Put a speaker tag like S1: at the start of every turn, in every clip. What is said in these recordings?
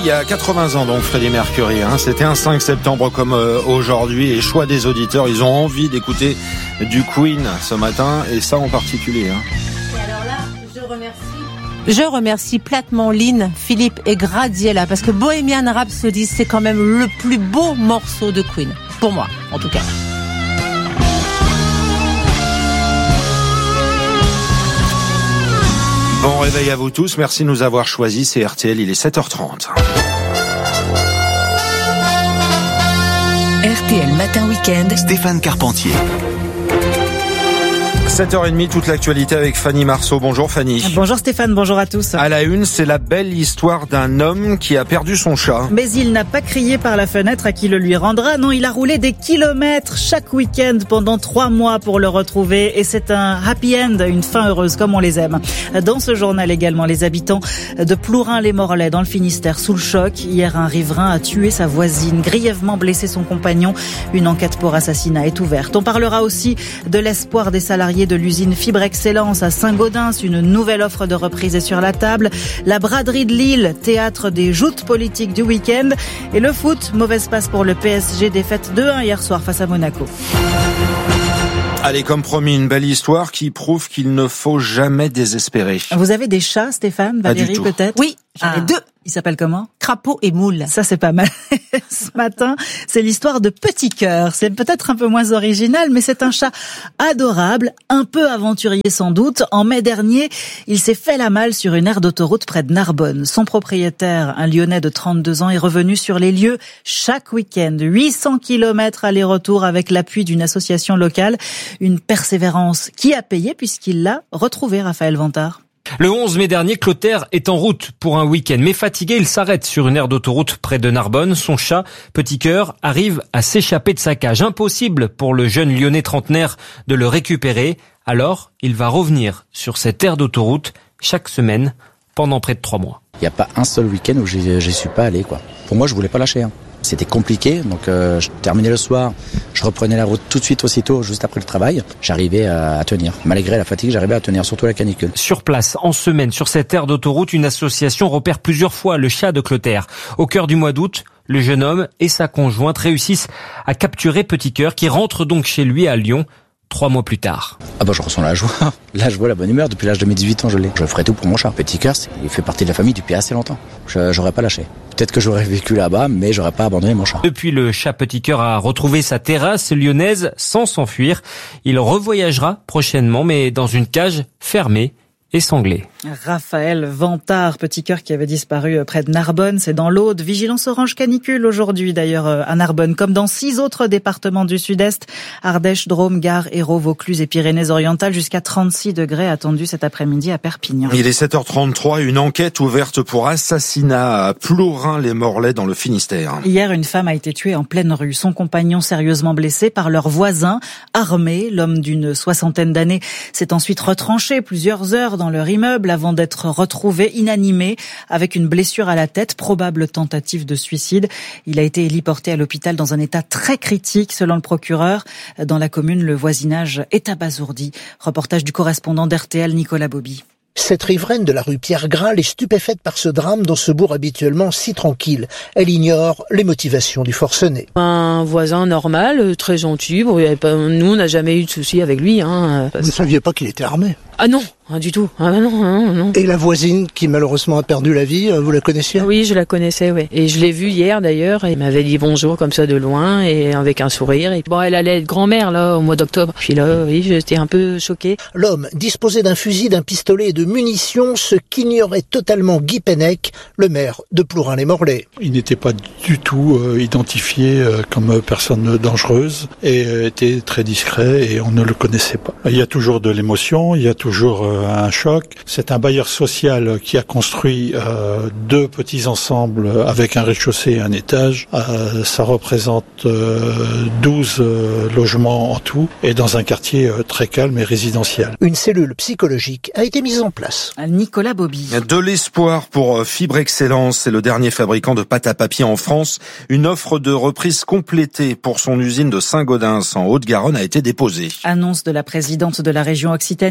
S1: il y a 80 ans donc Freddie Mercury, c'était un 5 septembre comme aujourd'hui, et choix des auditeurs, ils ont envie d'écouter du Queen ce matin, et ça en particulier.
S2: Et alors là, je remercie platement Lynn, Philippe et Graziella, parce que Bohemian Rhapsody, c'est quand même le plus beau morceau de Queen, pour moi en tout cas.
S1: Bon réveil à vous tous, merci de nous avoir choisis, c'est RTL, il est 7h30.
S3: RTL Matin Week-end,
S4: Stéphane Carpentier.
S1: 7h30, toute l'actualité avec Fanny Marceau. Bonjour Fanny.
S5: Bonjour Stéphane, bonjour à tous.
S1: À la une, c'est la belle histoire d'un homme qui a perdu son chat.
S5: Mais il n'a pas crié par la fenêtre à qui le lui rendra. Non, il a roulé des kilomètres chaque week-end pendant 3 mois pour le retrouver. Et c'est un happy end, une fin heureuse comme on les aime. Dans ce journal également, les habitants de Plourin-les-Morlaix dans le Finistère sous le choc. Hier, un riverain a tué sa voisine, grièvement blessé son compagnon. Une enquête pour assassinat est ouverte. On parlera aussi de l'espoir des salariés de l'usine Fibre Excellence à Saint-Gaudens. Une nouvelle offre de reprise est sur la table. La braderie de Lille, théâtre des joutes politiques du week-end. Et le foot, mauvaise passe pour le PSG, défaite 2-1 hier soir face à Monaco.
S1: Allez, comme promis, une belle histoire qui prouve qu'il ne faut jamais désespérer.
S5: Vous avez des chats, Stéphane, Valérie, peut-être?
S2: Oui, j'en ai 2.
S5: Ils s'appellent comment?
S2: Crapaud et moule.
S5: Ça, c'est pas mal. Ce matin, c'est l'histoire de Petit Cœur. C'est peut-être un peu moins original, mais c'est un chat adorable, un peu aventurier sans doute. En mai dernier, il s'est fait la malle sur une aire d'autoroute près de Narbonne. Son propriétaire, un Lyonnais de 32 ans, est revenu sur les lieux chaque week-end. 800 kilomètres aller-retour avec l'appui d'une association locale. Une persévérance qui a payé puisqu'il l'a retrouvé, Raphaël Vantard.
S6: Le 11 mai dernier, Clotaire est en route pour un week-end. Mais fatigué, il s'arrête sur une aire d'autoroute près de Narbonne. Son chat, Petit Cœur, arrive à s'échapper de sa cage. Impossible pour le jeune Lyonnais trentenaire de le récupérer. Alors, il va revenir sur cette aire d'autoroute chaque semaine pendant près de 3 mois.
S7: Il n'y a pas un seul week-end où j'y suis pas allé, quoi. Pour moi, je voulais pas lâcher. C'était compliqué, donc je terminais le soir, je reprenais la route tout de suite aussitôt, juste après le travail. J'arrivais à tenir. Malgré la fatigue, j'arrivais à tenir, surtout la canicule.
S6: Sur place, en semaine, sur cette aire d'autoroute, une association repère plusieurs fois le chat de Clotaire. Au cœur du mois d'août, le jeune homme et sa conjointe réussissent à capturer Petit Cœur, qui rentre donc chez lui à Lyon 3 mois plus tard.
S7: Ah bah je ressens la joie. Là je vois la bonne humeur. Depuis l'âge de mes 18 ans je l'ai. Je ferai tout pour mon chat. Petit Cœur, il fait partie de la famille depuis assez longtemps. J'aurais pas lâché. Peut-être que j'aurais vécu là-bas, mais j'aurais pas abandonné mon chat.
S6: Depuis, le chat Petit Cœur a retrouvé sa terrasse lyonnaise sans s'enfuir. Il revoyagera prochainement, mais dans une cage fermée et sanglée.
S5: Raphaël Vantard, Petit Cœur qui avait disparu près de Narbonne, c'est dans l'Aude. Vigilance orange canicule aujourd'hui d'ailleurs à Narbonne, comme dans 6 autres départements du Sud-Est. Ardèche, Drôme, Gard, Hérault, Vaucluse et Pyrénées-Orientales, jusqu'à 36 degrés attendus cet après-midi à Perpignan.
S1: Il est 7h33, une enquête ouverte pour assassinat à Plourin-les-Morlaix dans le Finistère.
S5: Hier, une femme a été tuée en pleine rue. Son compagnon sérieusement blessé par leur voisin, armé. L'homme d'une 60aine d'années s'est ensuite retranché plusieurs heures dans leur immeuble avant d'être retrouvé inanimé avec une blessure à la tête, probable tentative de suicide. Il a été héliporté à l'hôpital dans un état très critique selon le procureur. Dans la commune, le voisinage est abasourdi. Reportage du correspondant d'RTL, Nicolas Bobby.
S8: Cette riveraine de la rue Pierre-Graal est stupéfaite par ce drame dans ce bourg habituellement si tranquille. Elle ignore les motivations du forcené.
S9: Un voisin normal, très gentil. Bon, nous, on n'a jamais eu de soucis avec lui.
S8: Vous ne saviez pas qu'il était armé?
S9: Ah non, du tout. Ah non.
S8: Et la voisine qui malheureusement a perdu la vie, vous la connaissiez?
S9: Oui, je la connaissais, oui. Et je l'ai vue hier d'ailleurs. Elle m'avait dit bonjour comme ça de loin et avec un sourire. Et bon, elle allait être grand-mère là au mois d'octobre. Puis là, oui, j'étais un peu choquée.
S8: L'homme disposait d'un fusil, d'un pistolet et de munitions, ce qu'ignorait totalement Guy Pennec, le maire de Plourin-les-Morlaix.
S10: Il n'était pas du tout identifié comme personne dangereuse et était très discret et on ne le connaissait pas. Il y a toujours de l'émotion, il y a toujours un choc. C'est un bailleur social qui a construit 2 petits ensembles avec un rez-de-chaussée et un étage. Ça représente 12 logements en tout et dans un quartier très calme et résidentiel.
S8: Une cellule psychologique a été mise en place.
S5: Nicolas Bobby.
S1: De l'espoir pour Fibre Excellence, c'est le dernier fabricant de pâte à papier en France. Une offre de reprise complétée pour son usine de Saint-Gaudens en Haute-Garonne a été déposée.
S5: Annonce de la présidente de la région Occitanie, Carole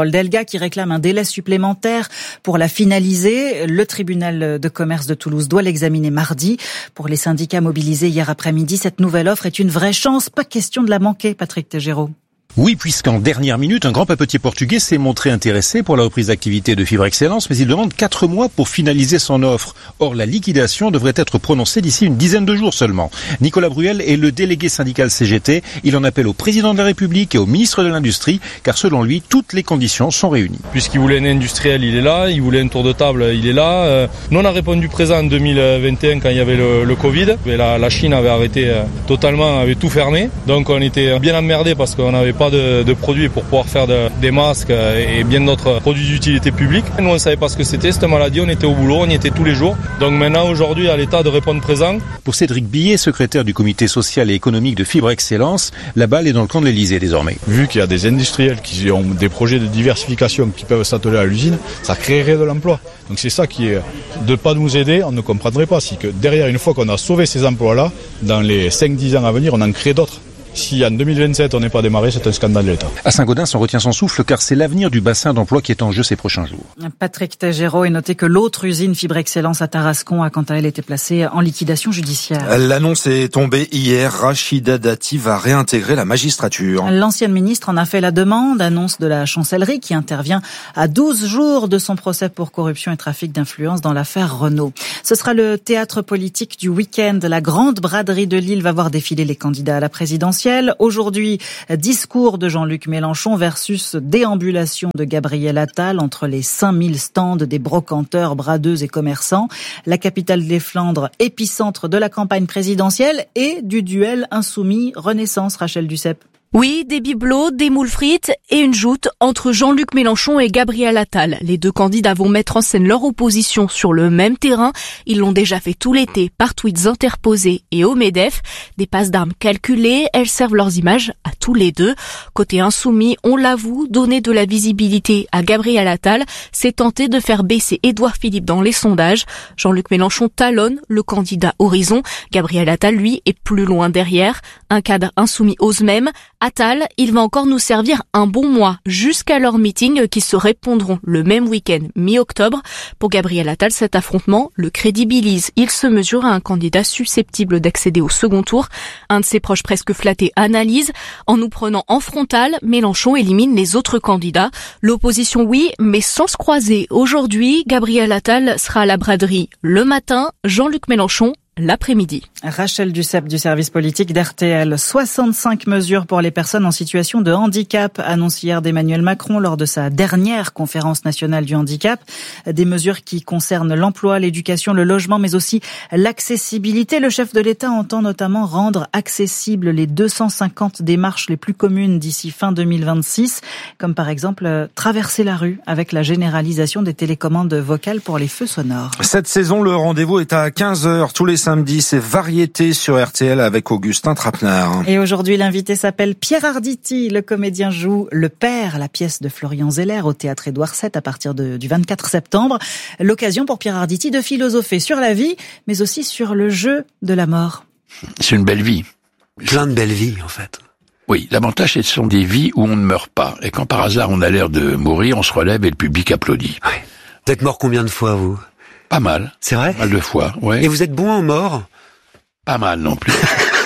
S5: Carole Delga qui réclame un délai supplémentaire pour la finaliser. Le tribunal de commerce de Toulouse doit l'examiner mardi. Pour les syndicats mobilisés hier après-midi, cette nouvelle offre est une vraie chance. Pas question de la manquer, Patrick Tégéraud.
S3: Oui, puisqu'en dernière minute, un grand papetier portugais s'est montré intéressé pour la reprise d'activité de Fibre Excellence, mais il demande 4 mois pour finaliser son offre. Or, la liquidation devrait être prononcée d'ici une dizaine de jours seulement. Nicolas Bruel est le délégué syndical CGT. Il en appelle au président de la République et au ministre de l'Industrie, car selon lui, toutes les conditions sont réunies.
S4: Puisqu'il voulait un industriel, il est là. Il voulait un tour de table, il est là. Nous, on a répondu présent en 2021 quand il y avait le Covid. Et la Chine avait arrêté totalement, avait tout fermé. Donc, on était bien emmerdés parce qu'on n'avait pas de produits pour pouvoir faire des masques et bien d'autres produits d'utilité publique. Nous, on ne savait pas ce que c'était, cette maladie. On était au boulot, on y était tous les jours. Donc maintenant, aujourd'hui, à l'État de répondre présent.
S3: Pour Cédric Billet, secrétaire du comité social et économique de Fibre Excellence, la balle est dans le camp de l'Élysée désormais.
S11: Vu qu'il y a des industriels qui ont des projets de diversification qui peuvent s'atteler à l'usine, ça créerait de l'emploi. Donc c'est ça qui est de ne pas nous aider, on ne comprendrait pas. C'est que derrière, une fois qu'on a sauvé ces emplois-là, dans les 5-10 ans à venir, on en crée d'autres. Si en 2027 on n'est pas démarré, c'est un scandale de l'État.
S3: À Saint-Gaudens, on retient son souffle car c'est l'avenir du bassin d'emploi qui est en jeu ces prochains jours.
S5: Patrick Tégéraud, et notez que l'autre usine Fibre Excellence à Tarascon a quant à elle été placée en liquidation judiciaire.
S1: L'annonce est tombée hier. Rachida Dati va réintégrer la magistrature.
S5: L'ancienne ministre en a fait la demande, annonce de la chancellerie qui intervient à 12 jours de son procès pour corruption et trafic d'influence dans l'affaire Renault. Ce sera le théâtre politique du week-end. La grande braderie de Lille va voir défiler les candidats à la présidentielle. Aujourd'hui, discours de Jean-Luc Mélenchon versus déambulation de Gabriel Attal entre les 5000 stands des brocanteurs, bradeuses et commerçants. La capitale des Flandres, épicentre de la campagne présidentielle et du duel insoumis Renaissance, Rachel Duceppe.
S12: Oui, des bibelots, des moules frites et une joute entre Jean-Luc Mélenchon et Gabriel Attal. Les deux candidats vont mettre en scène leur opposition sur le même terrain. Ils l'ont déjà fait tout l'été par tweets interposés et au MEDEF. Des passes d'armes calculées, elles servent leurs images à tous les deux. Côté insoumis, on l'avoue, donner de la visibilité à Gabriel Attal, c'est tenter de faire baisser Édouard Philippe dans les sondages. Jean-Luc Mélenchon talonne le candidat Horizon. Gabriel Attal, lui, est plus loin derrière. Un cadre insoumis ose même. Attal, il va encore nous servir un bon mois jusqu'à leur meeting qui se répondront le même week-end mi-octobre. Pour Gabriel Attal, cet affrontement le crédibilise. Il se mesure à un candidat susceptible d'accéder au second tour. Un de ses proches presque flattés analyse. En nous prenant en frontal, Mélenchon élimine les autres candidats. L'opposition, oui, mais sans se croiser. Aujourd'hui, Gabriel Attal sera à la braderie le matin, Jean-Luc Mélenchon l'après-midi.
S5: Rachel Duceppe du service politique d'RTL. 65 mesures pour les personnes en situation de handicap, annonce hier d'Emmanuel Macron lors de sa dernière conférence nationale du handicap. Des mesures qui concernent l'emploi, l'éducation, le logement, mais aussi l'accessibilité. Le chef de l'État entend notamment rendre accessibles les 250 démarches les plus communes d'ici fin 2026, comme par exemple traverser la rue avec la généralisation des télécommandes vocales pour les feux sonores.
S1: Cette saison, le rendez-vous est à 15h tous les samedi, c'est Variété sur RTL avec Augustin Trapenard.
S5: Et aujourd'hui, l'invité s'appelle Pierre Arditi. Le comédien joue Le Père, la pièce de Florian Zeller au Théâtre Édouard VII à partir du 24 septembre. L'occasion pour Pierre Arditi de philosopher sur la vie, mais aussi sur le jeu de la mort.
S13: C'est une belle vie.
S14: Plein de belles vies, en fait.
S13: Oui, l'avantage, ce sont des vies où on ne meurt pas. Et quand par hasard on a l'air de mourir, on se relève et le public applaudit.
S14: Oui. Vous êtes mort combien de fois, vous ?
S13: Pas mal.
S14: C'est vrai ?
S13: Pas mal de fois, ouais.
S14: Et vous êtes bon en mort ?
S13: Pas mal non plus.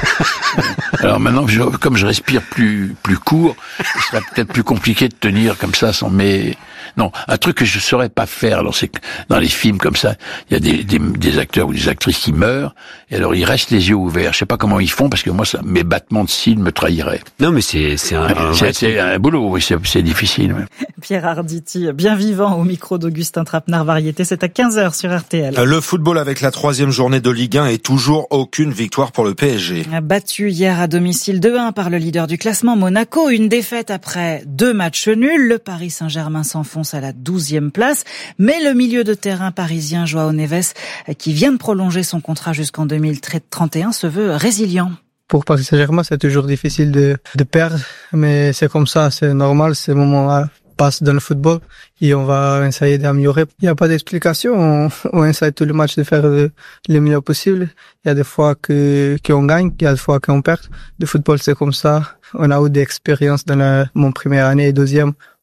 S13: Alors maintenant, comme je respire plus court, ce serait peut-être plus compliqué de tenir comme ça sans non, un truc que je saurais pas faire. Alors c'est que dans les films comme ça, il y a des acteurs ou des actrices qui meurent, et alors ils restent les yeux ouverts. Je sais pas comment ils font parce que moi, mes battements de cils me trahiraient.
S14: Non, mais c'est
S13: un boulot, oui, c'est difficile. Ouais.
S5: Pierre Arditi, bien vivant au micro d'Augustin Trapenard, Variété, c'est à 15h sur RTL.
S1: Le football avec la 3e journée de Ligue 1 et toujours aucune victoire pour le PSG.
S5: Battu hier à domicile 2-1 par le leader du classement Monaco, une défaite après 2 matchs nuls. Le Paris Saint-Germain s'enfonce à la 12e place, mais le milieu de terrain parisien João Neves, qui vient de prolonger son contrat jusqu'en 2031, se veut résilient.
S15: Pour Paris Saint-Germain, c'est toujours difficile de perdre, mais c'est comme ça, c'est normal, ces moments-là passent dans le football et on va essayer d'améliorer. Il n'y a pas d'explication, on essaie tout le match de faire le mieux possible. Il y a des fois qu'on gagne, il y a des fois qu'on perd. Le football, c'est comme ça. On a eu des expériences dans mon première année et deuxième.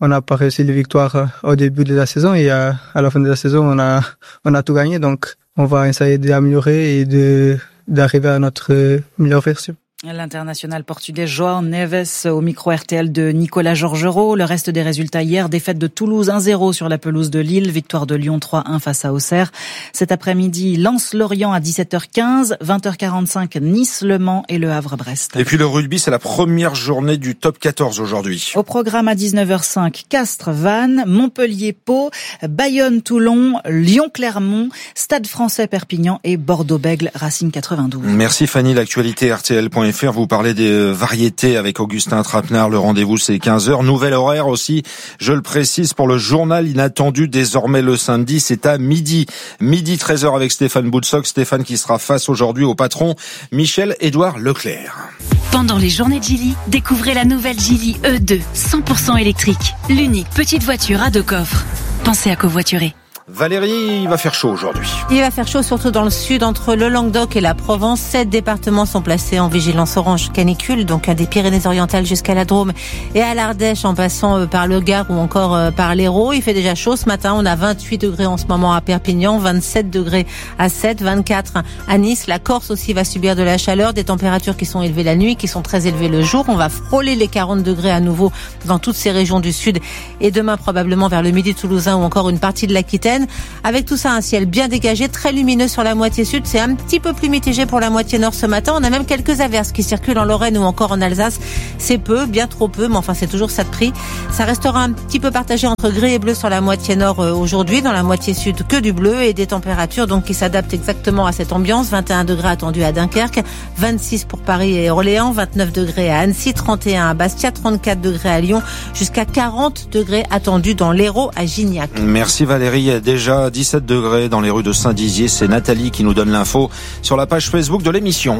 S15: on n'a pas réussi les victoires au début de la saison et à la fin de la saison, on a tout gagné. Donc, on va essayer d'améliorer et d'arriver à notre meilleure version.
S5: L'international portugais João Neves au micro RTL de Nicolas Georgerot. Le reste des résultats hier, défaite de Toulouse 1-0 sur la pelouse de Lille, victoire de Lyon 3-1 face à Auxerre. Cet après-midi, Lens-Lorient à 17h15, 20h45 Nice-Le Mans et Le Havre-Brest.
S1: Et puis le rugby, c'est la première journée du top 14 aujourd'hui.
S5: Au programme à 19h05, Castres-Vannes, Montpellier-Pau, Bayonne-Toulon, Lyon-Clermont, Stade Français-Perpignan et Bordeaux-Bègles-Racing 92.
S1: Merci Fanny, l'actualité RTL.fr. Vous parlez des variétés avec Augustin Trapenard. Le rendez-vous, c'est 15h. Nouvel horaire aussi, je le précise, pour le journal inattendu, désormais le samedi, c'est à midi. Midi 13h avec Stéphane Boutsock. Stéphane qui sera face aujourd'hui au patron Michel-Édouard Leclerc.
S16: Pendant les journées de Geely, découvrez la nouvelle Geely E2, 100% électrique. L'unique petite voiture à 2 coffres. Pensez à covoiturer.
S1: Valérie, il va faire chaud aujourd'hui.
S2: Il va faire chaud surtout dans le sud, entre le Languedoc et la Provence. 7 départements sont placés en vigilance orange canicule, donc des Pyrénées-Orientales jusqu'à la Drôme et à l'Ardèche en passant par le Gard ou encore par l'Hérault. Il fait déjà chaud ce matin, on a 28 degrés en ce moment à Perpignan, 27 degrés à Sète, 24 à Nice. La Corse aussi va subir de la chaleur, des températures qui sont élevées la nuit, qui sont très élevées le jour. On va frôler les 40 degrés à nouveau dans toutes ces régions du sud et demain probablement vers le midi toulousain ou encore une partie de l'Aquitaine. Avec tout ça, un ciel bien dégagé, très lumineux sur la moitié sud. C'est un petit peu plus mitigé pour la moitié nord ce matin. On a même quelques averses qui circulent en Lorraine ou encore en Alsace. C'est peu, bien trop peu, mais enfin c'est toujours ça de prix. Ça restera un petit peu partagé entre gris et bleu sur la moitié nord aujourd'hui. Dans la moitié sud, que du bleu et des températures donc qui s'adaptent exactement à cette ambiance. 21 degrés attendus à Dunkerque, 26 pour Paris et Orléans, 29 degrés à Annecy, 31 à Bastia, 34 degrés à Lyon, jusqu'à 40 degrés attendus dans l'Hérault à Gignac.
S1: Merci Valérie. Il y a déjà 17 degrés dans les rues de Saint-Dizier. C'est Nathalie qui nous donne l'info sur la page Facebook de l'émission.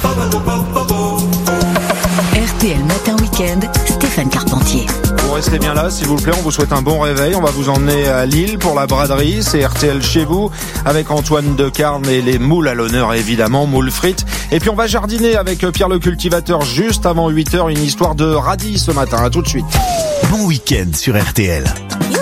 S16: RTL Matin Week-end, Stéphane Carpentier.
S1: Vous restez bien là, s'il vous plaît. On vous souhaite un bon réveil. On va vous emmener à Lille pour la braderie. C'est RTL chez vous avec Antoine Decarne et les moules à l'honneur, évidemment, moules frites. Et puis on va jardiner avec Pierre le cultivateur juste avant 8h. Une histoire de radis ce matin. À tout de suite.
S17: Bon week-end sur RTL.